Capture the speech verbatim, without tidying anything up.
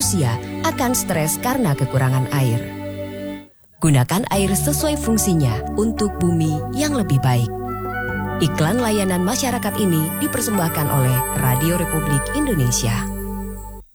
manusia akan stres karena kekurangan air. Gunakan air sesuai fungsinya untuk bumi yang lebih baik. Iklan layanan masyarakat ini dipersembahkan oleh Radio Republik Indonesia.